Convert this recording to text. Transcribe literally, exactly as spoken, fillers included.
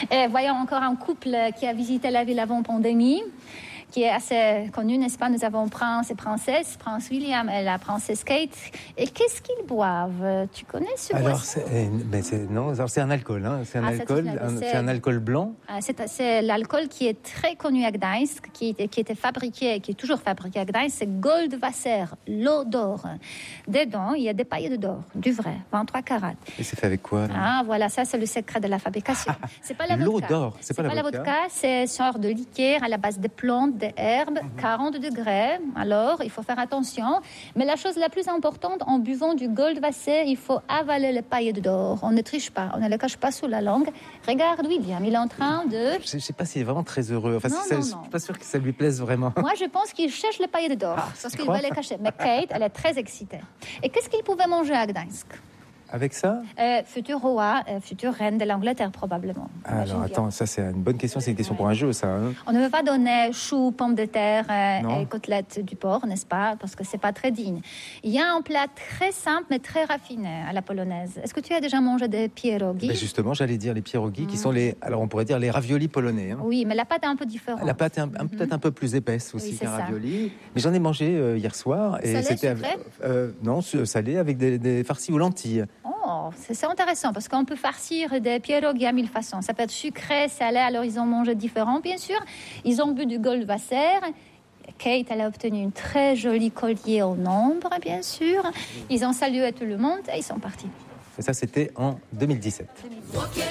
Et voyons encore un couple qui a visité la ville avant pandémie, qui est assez connu, n'est-ce pas? Nous avons prince et princesse, prince William et la princesse Kate. Et qu'est-ce qu'ils boivent? Tu connais ce Alors, boisson? c'est, ben c'est, non, alors c'est un alcool, hein. c'est un Ah, alcool, c'est, un- c'est- c'est un alcool blanc. Ah, C'est, c'est l'alcool qui est très connu à Gdańsk, qui, était- qui était fabriqué, et qui est toujours fabriqué à Gdańsk, c'est Goldwasser, l'eau d'or. Dedans, il y a des paillettes d'or, du vrai, vingt-trois carats. Et c'est fait avec quoi là Ah, voilà, ça c'est le secret de la fabrication. C'est pas la L'eau vodka. d'or, c'est pas la vodka. C'est une sorte de liqueur à la base de plantes, d'herbes, quarante degrés. Alors, il faut faire attention. Mais la chose la plus importante, en buvant du Goldwasser, il faut avaler les paillettes d'or. On ne triche pas, on ne les cache pas sous la langue. Regarde William, il est en train de... Je ne sais pas s'il est vraiment très heureux. Enfin, Non, si ça- non, je non. suis pas sûr que ça lui plaise vraiment. Moi, je pense qu'il cherche les paillettes d'or, Ah, parce tu qu'il crois va les cacher. Mais Kate, elle est très excitée. Et qu'est-ce qu'il pouvait manger à Gdańsk? Avec ça euh, Futur roi, euh, future reine de l'Angleterre, probablement. Imagine Alors bien. attends, ça c'est une bonne question, c'est une question Ouais. pour un jeu ça. Hein. On ne veut pas donner choux, pommes de terre euh, Non. et côtelettes du porc, n'est-ce pas? Parce que c'est pas très digne. Il y a un plat très simple mais très raffiné à la polonaise. Est-ce que tu as déjà mangé des pierogi? Ben justement, j'allais dire les pierogi qui sont les, alors on pourrait dire les raviolis polonais. Hein. Oui, mais la pâte est un peu différente. La pâte est un- un- peut-être un peu plus épaisse aussi Oui, c'est qu'un ça. ravioli. Mais j'en ai mangé euh, hier soir. Et Salé, c'était sucré avec- euh, non, su- salé avec des, des farcis aux lentilles. Oh, c'est, c'est intéressant parce qu'on peut farcir des pierogi à mille façons. Ça peut être sucré, salé, alors ils ont mangé différent, bien sûr. Ils ont bu du Goldwasser. Kate, elle a obtenu une très jolie collier au nombre, bien sûr. Ils ont salué tout le monde et ils sont partis. Et ça, c'était en deux mille dix-sept.